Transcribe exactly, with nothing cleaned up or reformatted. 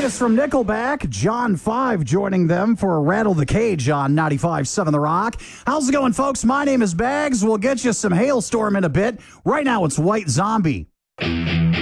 latest from Nickelback. John five joining them for Rattle the Cage on ninety-five point seven The Rock. How's it going, folks? My name is Bags. We'll get you some Hailstorm in a bit. Right now, it's White Zombie.